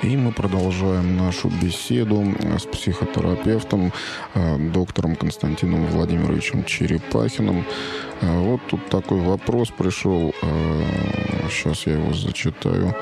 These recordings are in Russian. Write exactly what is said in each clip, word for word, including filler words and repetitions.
И мы продолжаем нашу беседу с психотерапевтом, доктором Константином Владимировичем Черепахиным. Вот тут такой вопрос пришел. Сейчас я его зачитаю.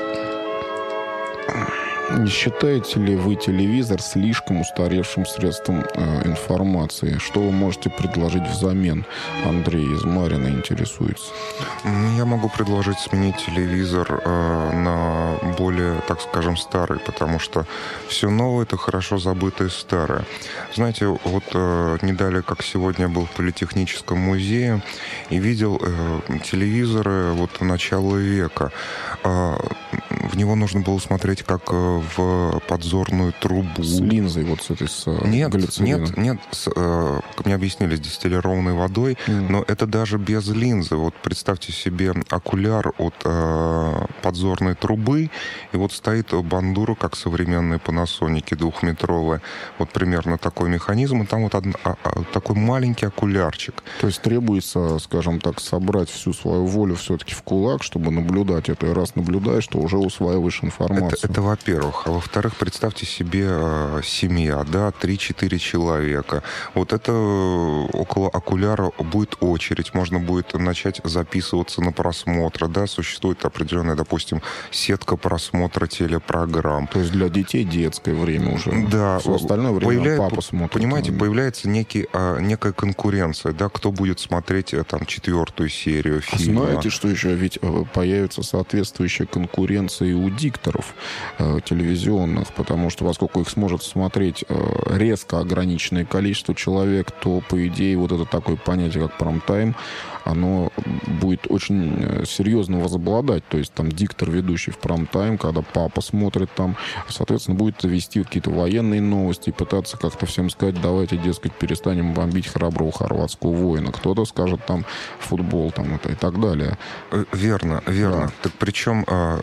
Не считаете ли вы телевизор слишком устаревшим средством э, информации? Что вы можете предложить взамен? Андрей из Марина интересуется. Я могу предложить сменить телевизор э, на более, так скажем, старый, потому что все новое — это хорошо забытое старое. Знаете, вот э, не далее, как сегодня был в Политехническом музее и видел э, телевизоры вот начала века. Э, в него нужно было смотреть как э, в подзорную трубу. С линзой вот с этой, с Нет, галлюцином. нет, нет, с, э, как мне объяснили, с дистиллированной водой, mm. но это даже без линзы. Вот представьте себе окуляр от э, подзорной трубы, и вот стоит бандура, как современные панасоники, двухметровые. Вот примерно такой механизм, и там вот од... а, а, такой маленький окулярчик. То есть требуется, скажем так, собрать всю свою волю все-таки в кулак, чтобы наблюдать это. И раз наблюдаешь, что уже усваиваешь информацию. Это, это во-первых. А во-вторых, представьте себе э, семья, да, три-четыре человека. Вот это около окуляра будет очередь, можно будет начать записываться на просмотр, да, существует определенная, допустим, сетка просмотра телепрограмм. То есть для детей детское время уже. Да. Все остальное время Появля... папа смотрит. Понимаете, появляется некий, а, некая конкуренция, да, кто будет смотреть там четвертую серию фильма. Знаете, что еще? Ведь появится соответствующая конкуренция и у дикторов телевизионных, потому что поскольку их сможет смотреть резко ограниченное количество человек, то, по идее, вот это такое понятие, как прайм-тайм, оно будет очень серьезно возобладать. То есть там диктор, ведущий в прайм-тайм, когда папа смотрит там, соответственно, будет вести какие-то военные новости и пытаться как-то всем сказать: давайте, дескать, перестанем бомбить храброго хорватского воина. Кто-то скажет там футбол там, это, и так далее. Верно, верно. Да. Так причем,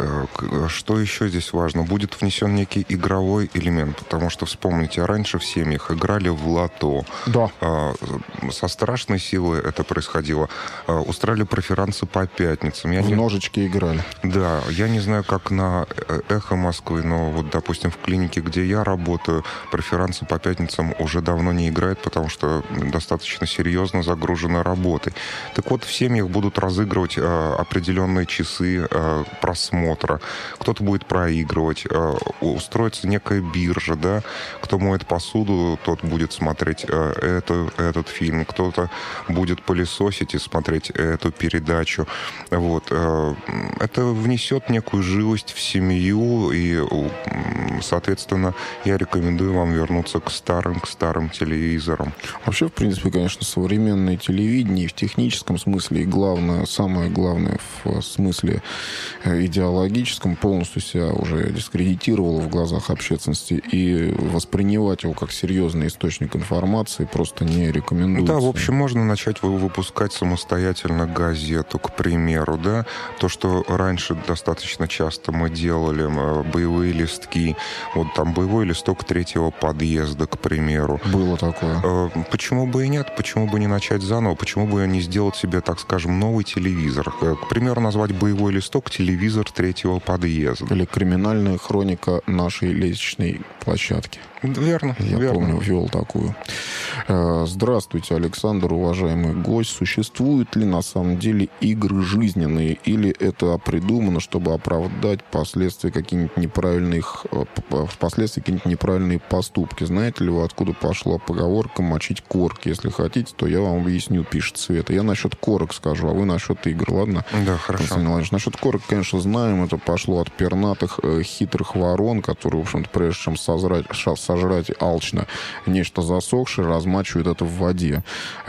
что еще здесь важно? Будет внесен некий игровой элемент, потому что, вспомните, раньше в семьях играли в лото. Да. Со страшной силой это происходило. Устраивали преферансы по пятницам. Я в не... ножички играли. Да, я не знаю, как на «Эхо Москвы», но вот, допустим, в клинике, где я работаю, преферансы по пятницам уже давно не играют, потому что достаточно серьезно загружены работой. Так вот, в семьях будут разыгрывать э, определенные часы э, просмотра. Кто-то будет проигрывать. Э, устроится некая биржа, да. Кто моет посуду, тот будет смотреть э, это, этот фильм. Кто-то будет пылесосить и смотреть эту передачу. Вот. Э, это внесет некую живость в семью, и, соответственно, я рекомендую вам вернуться к старым, к старым телевизорам. Вообще, в принципе, конечно, современное телевидение в техническом смысле и главное, самое главное в смысле идеологическом полностью себя уже дискредитировало в глазах общественности, и воспринимать его как серьезный источник информации просто не рекомендуется. Да, в общем, можно начать выпускать самостоятельно газету, к примеру, да, то, что раньше достаточно часто мы делали, боевые листки, вот там боевой листок третьего подъезда, к примеру. Было такое. Почему бы и нет? Почему бы не начать заново? Почему бы не сделать себе, так скажем, новый телевизор? К примеру, назвать боевой листок телевизор третьего подъезда. Или криминальная хроника нашей лестничной площадки. Верно, Я верно. помню, вел такую. Здравствуйте, Александр, уважаемый гость. Существуют ли на самом деле игры жизненные, или это придумано, чтобы оправдать последствия какие-нибудь неправильных, впоследствии какие-нибудь неправильные поступки? Знаете ли вы, откуда пошла поговорка «мочить корки»? Если хотите, то я вам объясню, пишет Света. Я насчет корок скажу, а вы насчет игр, ладно? Да, хорошо. Насчет корок, конечно, знаем, это пошло от пернатых хитрых ворон, которые, в общем-то, прежде чем созрать, сожрать алчно нечто засохшее, размачивают это в воде.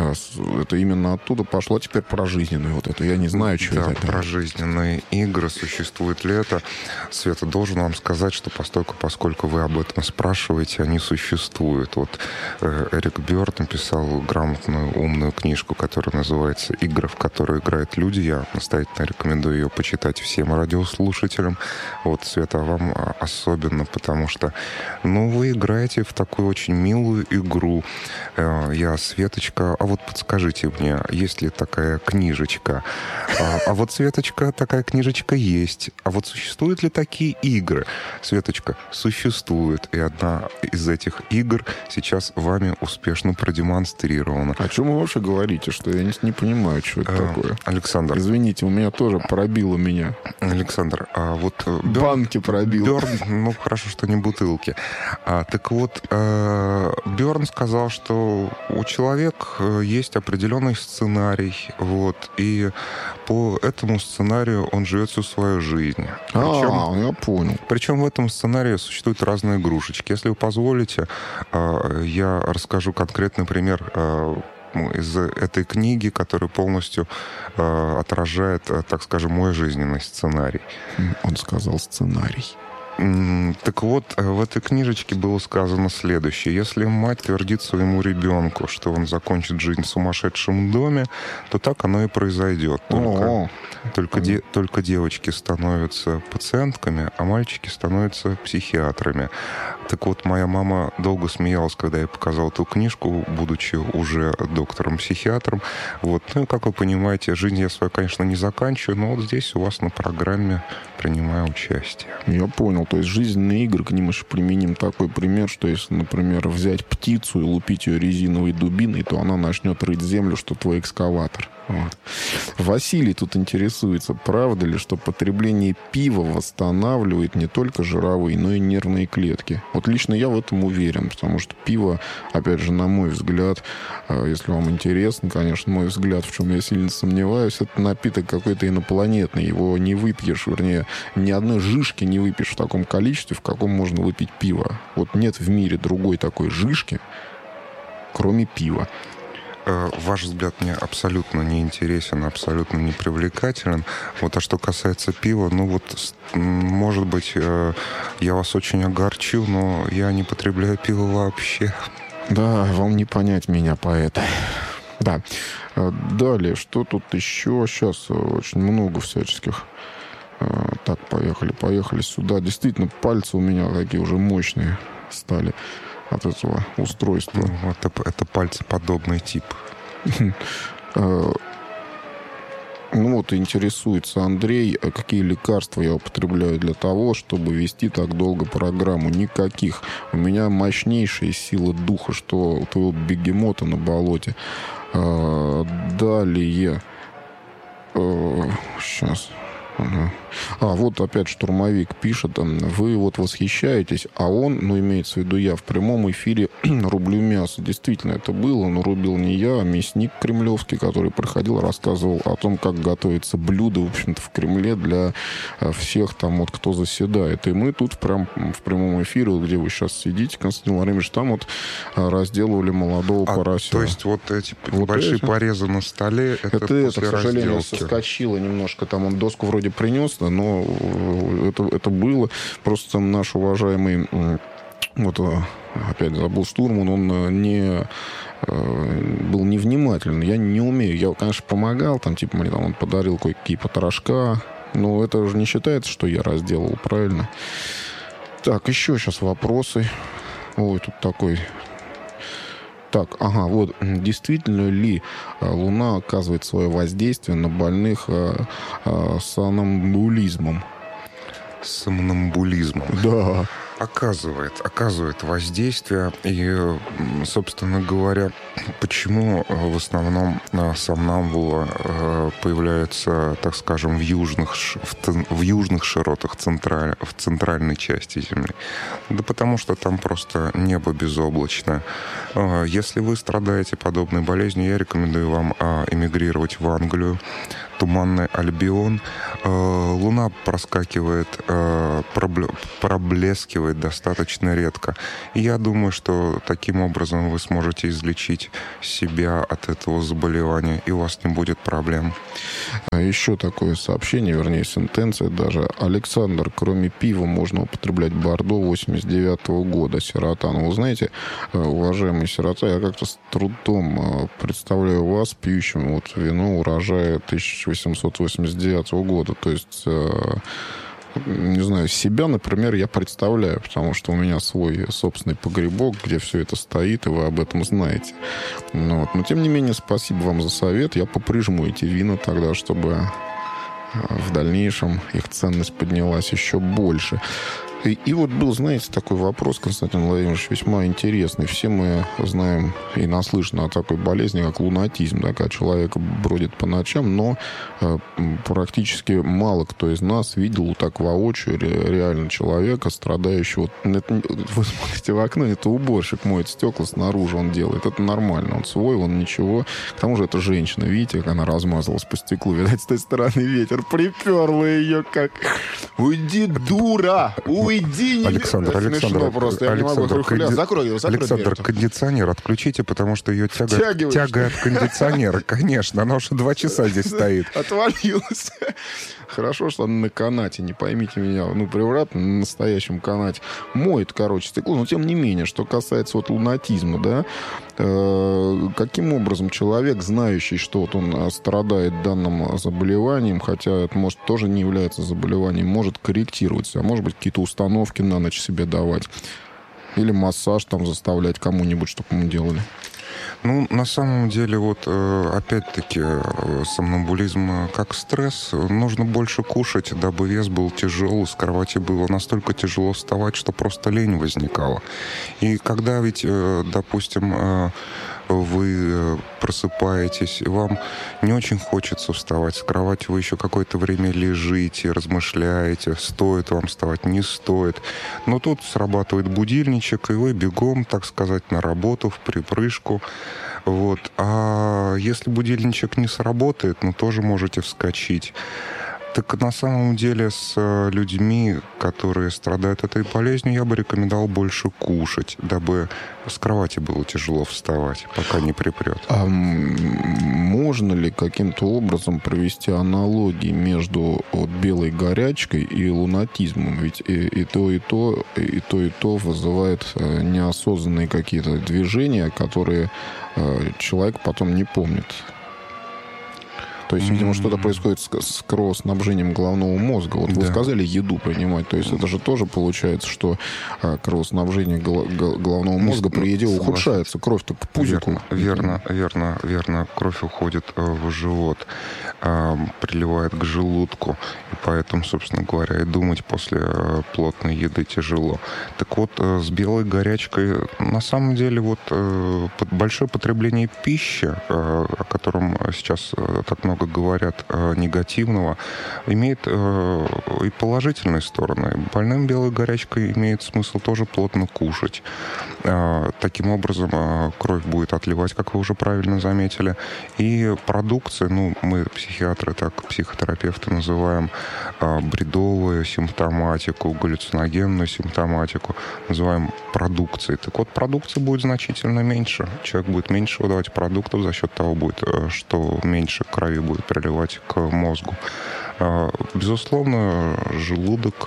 Это именно оттуда пошло. А теперь про жизненные вот это. Я не знаю, что да, это. Про жизненные игры. Существует ли это? Света, должен вам сказать, что постольку, поскольку вы об этом спрашиваете, они существуют. Вот э, Эрик Бёрд написал грамотную, умную книжку, которая называется «Игры, в которые играют люди». Я настоятельно рекомендую ее почитать всем радиослушателям. Вот, Света, вам особенно, потому что, ну, вы играете играете в такую очень милую игру. Я, Светочка, а вот подскажите мне, есть ли такая книжечка? А, а вот, Светочка, такая книжечка есть. А вот существуют ли такие игры? Светочка, существует. И одна из этих игр сейчас вами успешно продемонстрирована. О чем вы вообще говорите? Что я не, не понимаю, что это а, такое. Александр. Извините, у меня тоже пробило меня. Александр, а вот... Бёрн, банки пробило. Бёрн, ну, хорошо, что не бутылки. А, так вот, э, Бёрн сказал, что у человека есть определенный сценарий, вот, и по этому сценарию он живет всю свою жизнь. Причем, а, я понял. Причем в этом сценарии существуют разные игрушечки. Если вы позволите, э, я расскажу конкретный пример э, из этой книги, который полностью э, отражает, э, так скажем, мой жизненный сценарий. Он сказал сценарий. Так вот, в этой книжечке было сказано следующее. Если мать твердит своему ребенку, что он закончит жизнь в сумасшедшем доме, то так оно и произойдет. Только, только, де, только девочки становятся пациентками, а мальчики становятся психиатрами. Так вот, моя мама долго смеялась, когда я показал эту книжку, будучи уже доктором-психиатром. Вот. Ну, как вы понимаете, жизнь я свою, конечно, не заканчиваю, но вот здесь у вас на программе принимаю участие. Я понял. То есть жизненные игры, к ним еще применим такой пример, что если, например, взять птицу и лупить ее резиновой дубиной, то она начнет рыть землю, что твой экскаватор. Вот. Василий тут интересуется, правда ли, что потребление пива восстанавливает не только жировые, но и нервные клетки. Вот лично я в этом уверен, потому что пиво, опять же, на мой взгляд, если вам интересно, конечно, мой взгляд, в чем я сильно сомневаюсь, это напиток какой-то инопланетный. Его не выпьешь, вернее, ни одной жижки не выпьешь в таком количестве, в каком можно выпить пиво. Вот нет в мире другой такой жижки, кроме пива. Ваш взгляд мне абсолютно не интересен, абсолютно не привлекателен. Вот, а что касается пива, ну вот, может быть, я вас очень огорчу, но я не потребляю пиво вообще. Да, вам не понять меня, поэта. Да. Далее, что тут еще? Сейчас очень много всяческих. Так, поехали, поехали сюда. Действительно, пальцы у меня такие уже мощные стали от этого устройства. Ну, это, это пальцеподобный тип. Ну вот интересуется Андрей, какие лекарства я употребляю для того, чтобы вести так долго программу. Никаких. У меня мощнейшая сила духа, что у твоего бегемота на болоте. Далее. Сейчас... А, вот опять штурмовик пишет, вы вот восхищаетесь, а он, ну, имеется в виду я, в прямом эфире рублю мясо. Действительно, это было, но рубил не я, а мясник кремлевский, который приходил, рассказывал о том, как готовится блюдо, в общем-то, в Кремле для всех там вот, кто заседает. И мы тут прям в прямом эфире, вот, где вы сейчас сидите, Константин Владимирович, там вот разделывали молодого а, порося. То есть вот эти вот большие эти? порезы на столе, это, это, это к сожалению, разделки. Соскочило немножко, там он доску вроде принес, но это, это было. Просто наш уважаемый, вот опять забыл, штурман, он не был невнимателен. Я не умею. Я, конечно, помогал, там, типа, мне там он подарил кое-какие потрошка, но это же не считается, что я разделал, правильно? Так, еще сейчас вопросы. Ой, тут такой... Так, ага, вот, действительно ли Луна оказывает свое воздействие на больных а, а, сомнамбулизмом? Сомнамбулизмом? Да. Оказывает, оказывает воздействие. И, собственно говоря, почему в основном сомнамбула появляется, так скажем, в южных, в южных широтах централь, в центральной части Земли? Да потому что там просто небо безоблачное. Если вы страдаете подобной болезнью, я рекомендую вам эмигрировать в Англию. Туманный Альбион. Луна проскакивает, проблескивает достаточно редко. И я думаю, что таким образом вы сможете излечить себя от этого заболевания, и у вас не будет проблем. Еще такое сообщение, вернее, сентенция даже. Александр, кроме пива можно употреблять бордо восемьдесят девятого года, сирота. Ну, вы знаете, уважаемый сирота, я как-то с трудом представляю вас пьющим вот вино урожая тысяча восемьсот восемьдесят девятого года. То есть Не знаю, себя, например, я представляю, потому что у меня свой собственный погребок, где все это стоит, и вы об этом знаете. Ну, вот. Но, тем не менее, спасибо вам за совет. Я поприжму эти вина тогда, чтобы в дальнейшем их ценность поднялась еще больше. И, и вот был, знаете, такой вопрос, Константин Владимирович, весьма интересный. Все мы знаем и наслышаны о такой болезни, как лунатизм, да, когда человек бродит по ночам, но э, практически мало кто из нас видел вот так воочию ре, реально человека, страдающего. Это, вы смотрите в окно, это уборщик моет стекла снаружи, он делает. Это нормально, он свой, он ничего. К тому же это женщина, видите, как она размазалась по стеклу. Видать, с той стороны ветер приперла ее как... Уйди, дура! Уйди! Иди, Александр, Александр, просто. Я Александр, не могу конди... Закрой его, закрой Александр, дверь. Кондиционер отключите, потому что ее тяга, тяга от кондиционера, конечно. Она уже два часа здесь стоит. Отвалилась. Хорошо, что она на канате, не поймите меня, ну, превратно, на настоящем канате. Моет, короче, стекло, но тем не менее, что касается вот лунатизма, да, э, каким образом человек, знающий, что вот он страдает данным заболеванием, хотя это, может, тоже не является заболеванием, может корректировать себя, может быть, какие-то установки на ночь себе давать, или массаж там заставлять кому-нибудь, чтобы ему делали? Ну, на самом деле, вот, опять-таки, сомнамбулизм как стресс. Нужно больше кушать, дабы вес был тяжелый, с кровати было настолько тяжело вставать, что просто лень возникала. И когда ведь, допустим, вы просыпаетесь, и вам не очень хочется вставать с кровати, вы еще какое-то время лежите, размышляете, стоит вам вставать, не стоит. Но тут срабатывает будильничек, и вы бегом, так сказать, на работу, в припрыжку. Вот. А если будильничек не сработает, ну, тоже можете вскочить. Так на самом деле с людьми, которые страдают этой болезнью, я бы рекомендовал больше кушать, дабы с кровати было тяжело вставать, пока не припрет. А можно ли каким-то образом провести аналогии между вот белой горячкой и лунатизмом? Ведь и, и то, и то, и то, и то вызывает неосознанные какие-то движения, которые человек потом не помнит. То есть, видимо, mm-hmm. что-то происходит с, с кровоснабжением головного мозга. Вот да. Вы сказали еду принимать. То есть это же тоже получается, что а, кровоснабжение гол- гол- головного мозга при еде ухудшается. Кровь-то к пузику. Верно, верно, верно, верно. Кровь уходит в живот, а, приливает к желудку. И поэтому, собственно говоря, и думать после плотной еды тяжело. Так вот, с белой горячкой на самом деле вот большое потребление пищи, о котором сейчас так много говорят э, негативного, имеет э, и положительные стороны. Больным белой горячкой имеет смысл тоже плотно кушать. Э, таким образом э, кровь будет отливать, как вы уже правильно заметили. И продукция, ну, мы, психиатры, так психотерапевты называем э, бредовую симптоматику, галлюциногенную симптоматику, называем продукцией. Так вот, продукции будет значительно меньше. Человек будет меньше выдавать продуктов, за счет того будет, что меньше крови будет приливать к мозгу. Безусловно, желудок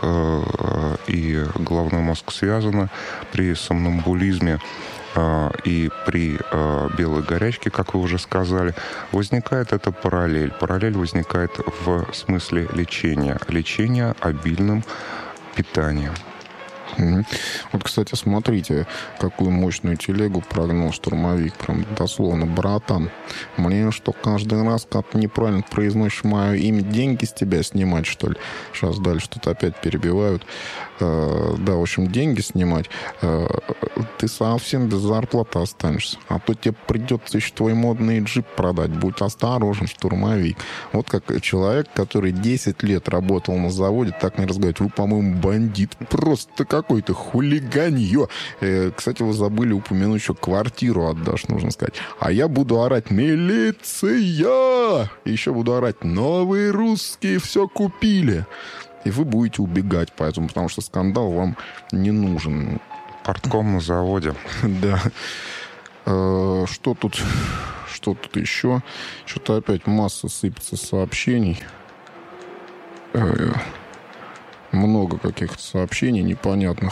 и головной мозг связаны. При сомнамбулизме и при белой горячке, как вы уже сказали, возникает эта параллель. Параллель возникает в смысле лечения. Лечения обильным питанием. Угу. Вот, кстати, смотрите, какую мощную телегу прогнал штурмовик. Прям дословно: братан, мне что, каждый раз, как ты неправильно произносишь мое имя, деньги с тебя снимать, что ли? Сейчас дальше тут опять перебивают. Э, да, в общем, деньги снимать. Э, ты совсем без зарплаты останешься. А то тебе придется еще твой модный джип продать. Будь осторожен, штурмовик. Вот как человек, который десять лет работал на заводе, так не разговаривает. Вы, по-моему, бандит. Просто какой-то хулиганье. Э, кстати, вы забыли упомянуть, что квартиру отдашь, нужно сказать. А я буду орать: милиция! И еще буду орать: новые русские все купили. И вы будете убегать поэтому, потому что скандал вам не нужен. Портком на заводе. Да. Э, что тут? Что тут еще? Что-то опять масса сыпется сообщений. Э, много каких-то сообщений непонятных.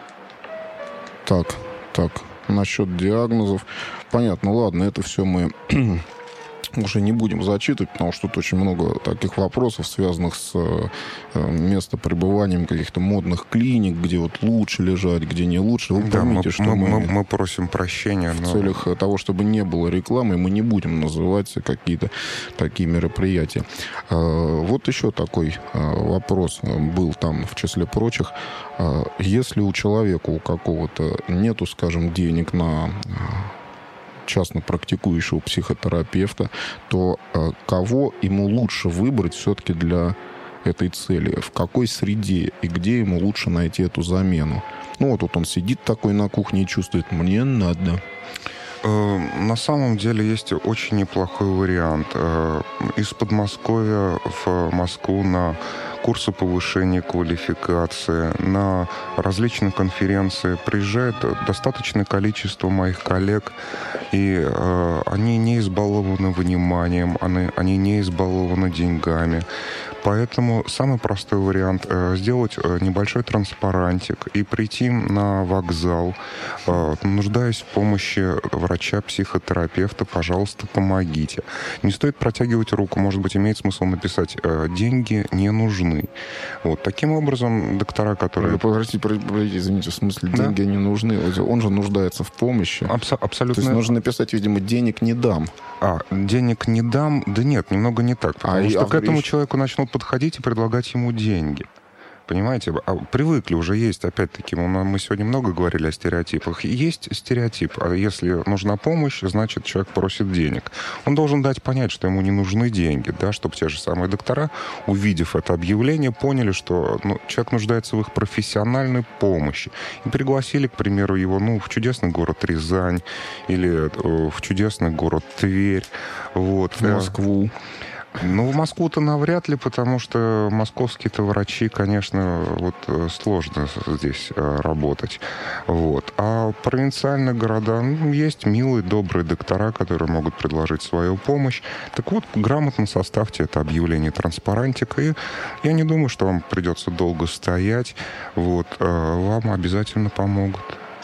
Так, так. Насчет диагнозов. Понятно, ладно, это все мы уже не будем зачитывать, потому что тут очень много таких вопросов, связанных с э, местопребыванием каких-то модных клиник, где вот лучше лежать, где не лучше. Вы да, поймите, мы, что мы, мы, мы, мы просим прощения. В но... целях того, чтобы не было рекламы, мы не будем называть какие-то такие мероприятия. Э, вот еще такой э, вопрос был там, в числе прочих. Э, если у человека, у какого-то нету, скажем, денег на... частно практикующего психотерапевта, то э, кого ему лучше выбрать все-таки для этой цели? В какой среде и где ему лучше найти эту замену? Ну, вот тут он сидит такой на кухне и чувствует, мне надо. На самом деле есть очень неплохой вариант. Из Подмосковья в Москву на курсы повышения квалификации, на различные конференции приезжает достаточное количество моих коллег, и э, они не избалованы вниманием, они, они не избалованы деньгами. Поэтому самый простой вариант э, сделать э, небольшой транспарантик и прийти на вокзал. Э, нуждаясь в помощи врача-психотерапевта, пожалуйста, помогите. Не стоит протягивать руку, может быть, имеет смысл написать э, «деньги не нужны». Вот таким образом доктора, которые... Простите, извините, в смысле, да? деньги не нужны. Он же нуждается в помощи. Абсо- абсолютно. То есть нужно написать, видимо, «денег не дам». А, денег не дам? Да нет, немного не так. Потому а что а к этому еще... человеку начнут подходить и предлагать ему деньги. Понимаете? А привыкли уже есть, опять-таки, мы сегодня много говорили о стереотипах. Есть стереотип, а если нужна помощь, значит, человек просит денег. Он должен дать понять, что ему не нужны деньги, да, чтобы те же самые доктора, увидев это объявление, поняли, что ну, человек нуждается в их профессиональной помощи. И пригласили, к примеру, его ну, в чудесный город Рязань или в чудесный город Тверь. Вот. В Москву. Ну, в Москву-то навряд ли, потому что московские-то врачи, конечно, вот сложно здесь работать. Вот. А провинциальные города, ну, есть милые, добрые доктора, которые могут предложить свою помощь. Так вот, грамотно составьте это объявление транспарантика, и я не думаю, что вам придется долго стоять. Вот. Вам обязательно помогут.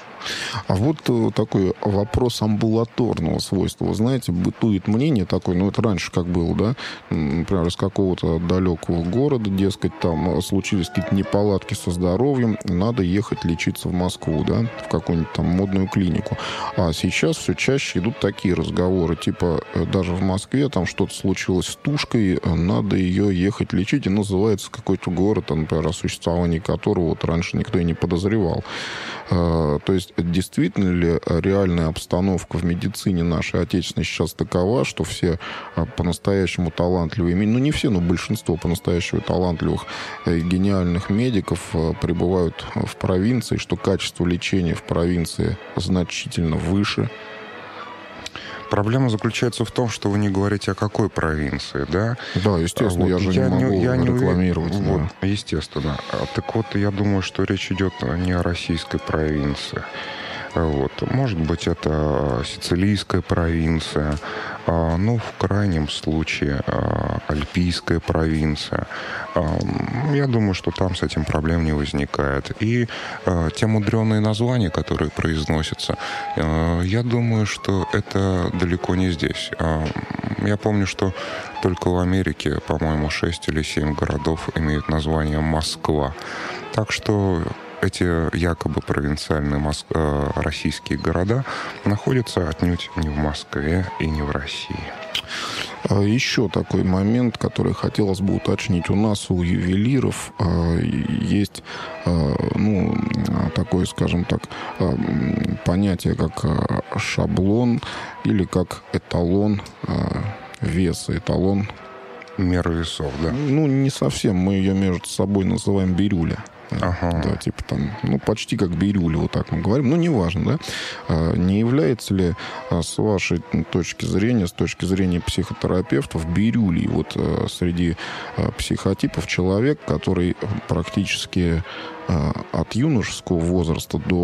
А вот такой вопрос амбулаторного свойства. Вы знаете, бытует мнение такое, ну, это раньше как было, да, например, из какого-то далекого города, дескать, там случились какие-то неполадки со здоровьем, надо ехать лечиться в Москву, да, в какую-нибудь там модную клинику. А сейчас все чаще идут такие разговоры, типа, даже в Москве там что-то случилось с тушкой, надо ее ехать лечить, и называется какой-то город, например, о существовании которого вот раньше никто и не подозревал. То есть действительно ли реальная обстановка в медицине нашей отечественной сейчас такова, что все по-настоящему талантливые, ну не все, но большинство по-настоящему талантливых и гениальных медиков пребывают в провинции, что качество лечения в провинции значительно выше? Проблема заключается в том, что вы не говорите о какой провинции, да? Да, естественно, вот, я же я не могу я рекламировать. Не уверен, да. Вот, естественно. Так вот, я думаю, что речь идет не о российской провинции. Вот. Может быть, это сицилийская провинция, ну, в крайнем случае, альпийская провинция. Я думаю, что там с этим проблем не возникает. И те мудреные названия, которые произносятся, я думаю, что это далеко не здесь. Я помню, что только в Америке, по-моему, шесть или семь городов имеют название Москва. Так что эти якобы провинциальные моск... российские города находятся отнюдь не в Москве и не в России. Еще такой момент, который хотелось бы уточнить. У нас у ювелиров есть, ну, такое, скажем так, понятие, как шаблон или как эталон веса, эталон мера весов, да? Ну, не совсем. Мы ее между собой называем бирюля. Ага. Да, типа там, ну, почти как бирюля, вот так мы говорим. Ну, неважно, да. Не является ли, с вашей точки зрения, с точки зрения психотерапевтов, бирюлей вот среди психотипов человек, который практически от юношеского возраста до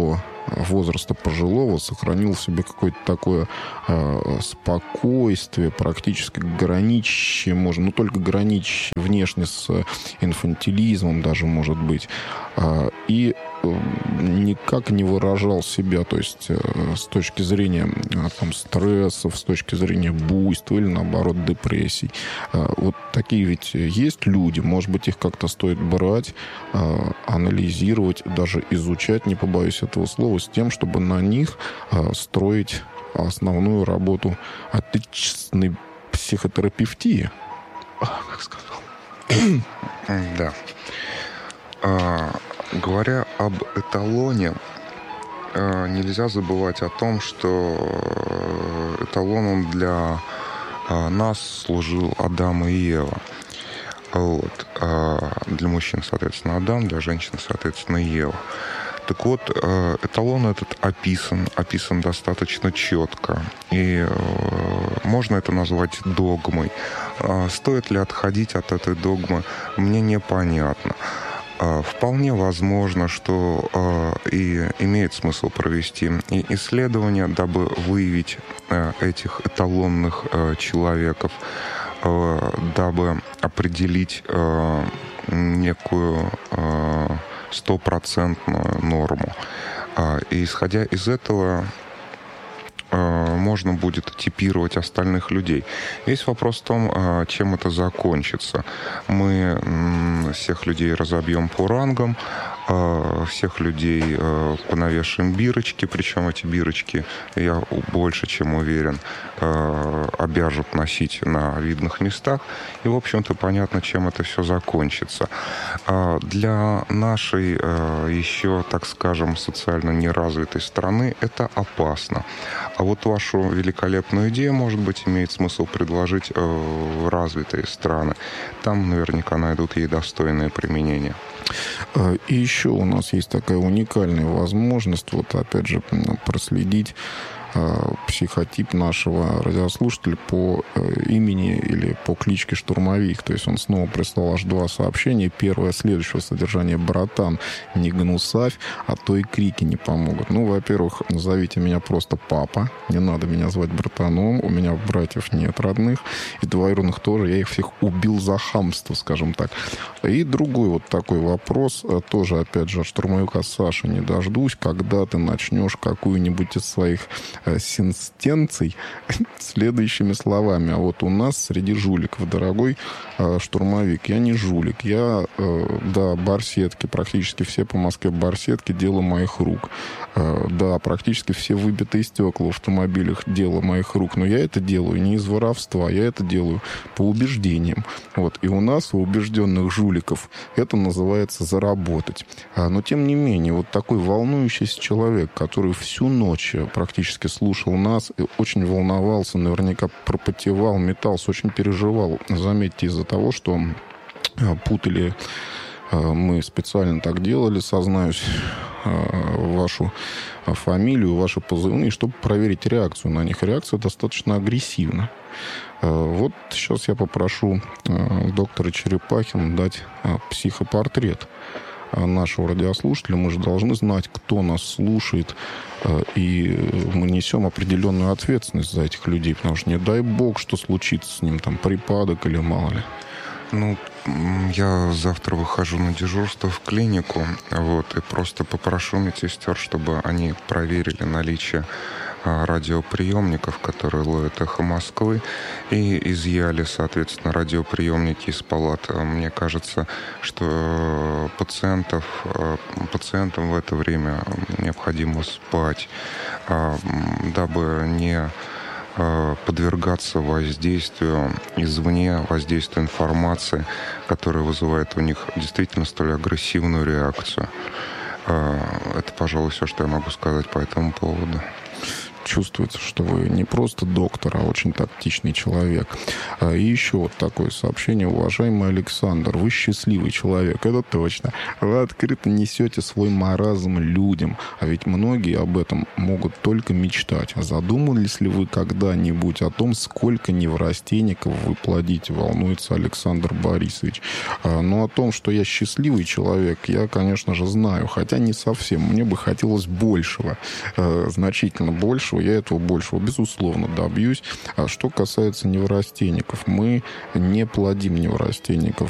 возраста пожилого сохранил в себе какое-то такое спокойствие, практически граничащее, можно, ну, только граничащее внешне с инфантилизмом даже, может быть, и никак не выражал себя, то есть с точки зрения там, стрессов, с точки зрения буйства или, наоборот, депрессий. Вот такие ведь есть люди, может быть, их как-то стоит брать, анализировать, даже изучать, не побоюсь этого слова, с тем, чтобы на них строить основную работу отечественной психотерапевтии. Как сказал. Да. А, говоря об эталоне, а, нельзя забывать о том, что эталоном для а, нас служил Адам и Ева. Вот. А для мужчин, соответственно, Адам, для женщин, соответственно, Ева. Так вот, эталон этот описан, описан достаточно четко. И можно это назвать догмой. Стоит ли отходить от этой догмы, мне непонятно. Вполне возможно, что и имеет смысл провести и исследования, дабы выявить этих эталонных человеков, дабы определить некую стопроцентную норму. И исходя из этого можно будет типировать остальных людей. Весь вопрос в том, чем это закончится. Мы всех людей разобьем по рангам, всех людей понавешаем бирочки, причем эти бирочки, я больше чем уверен, обяжут носить на видных местах. И, в общем-то, понятно, чем это все закончится. Для нашей еще, так скажем, социально неразвитой страны это опасно. А вот вашу великолепную идею, может быть, имеет смысл предложить в развитые страны. Там наверняка найдут ей достойное применение. И еще у нас есть такая уникальная возможность, вот опять же, проследить психотип нашего радиослушателя по имени или по кличке Штурмовик. То есть он снова прислал аж два сообщения. Первое следующего содержания: братан, не гнусавь, а то и крики не помогут. Ну, во-первых, назовите меня просто папа. Не надо меня звать братаном. У меня братьев нет родных. И двоюродных тоже. Я их всех убил за хамство, скажем так. И другой вот такой вопрос. Тоже, опять же, от штурмовика Саши не дождусь. Когда ты начнешь какую-нибудь из своих сенстенций следующими словами: а вот у нас среди жуликов, дорогой э, штурмовик, я не жулик, я, э, да, барсетки, практически все по Москве барсетки — дело моих рук. Э, да, практически все выбитые стекла в автомобилях — дело моих рук, но я это делаю не из воровства, я это делаю по убеждениям. Вот. И у нас, у убежденных жуликов, это называется заработать. А, но, тем не менее, вот такой волнующийся человек, который всю ночь практически слушал нас и очень волновался, наверняка пропотевал, метался, очень переживал. Заметьте, из-за того, что путали, мы специально так делали, сознаюсь, вашу фамилию, ваши позывные, чтобы проверить реакцию на них. Реакция достаточно агрессивна. Вот сейчас я попрошу доктора Черепахина дать психопортрет нашего радиослушателя. Мы же должны знать, кто нас слушает, и мы несем определенную ответственность за этих людей, потому что не дай бог, что случится с ним, там, припадок или мало ли. Ну, я завтра выхожу на дежурство в клинику, вот, и просто попрошу медсестер, чтобы они проверили наличие радиоприемников, которые ловят «Эхо Москвы», и изъяли, соответственно, радиоприемники из палат. Мне кажется, что пациентов, пациентам в это время необходимо спать, дабы не подвергаться воздействию извне, воздействию информации, которая вызывает у них действительно столь агрессивную реакцию. Это, пожалуй, все, что я могу сказать по этому поводу. чувствуется, что вы не просто доктор, а очень тактичный человек. И еще вот такое сообщение. Уважаемый Александр, вы счастливый человек, это точно. Вы открыто несете свой маразм людям, а ведь многие об этом могут только мечтать. А задумались ли вы когда-нибудь о том, сколько неврастенников вы плодите? Волнуется Александр Борисович. Но о том, что я счастливый человек, я, конечно же, знаю, хотя не совсем. Мне бы хотелось большего, значительно большего. Я этого большего, безусловно, добьюсь. А что касается неврастенников, мы не плодим неврастенников.